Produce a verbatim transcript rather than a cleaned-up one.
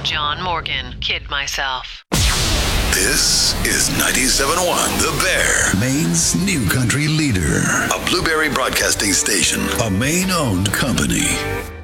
John Morgan, Kid Myself. This is ninety-seven point one The Bear, Maine's new country leader. A Blueberry Broadcasting Station, a Maine-owned company.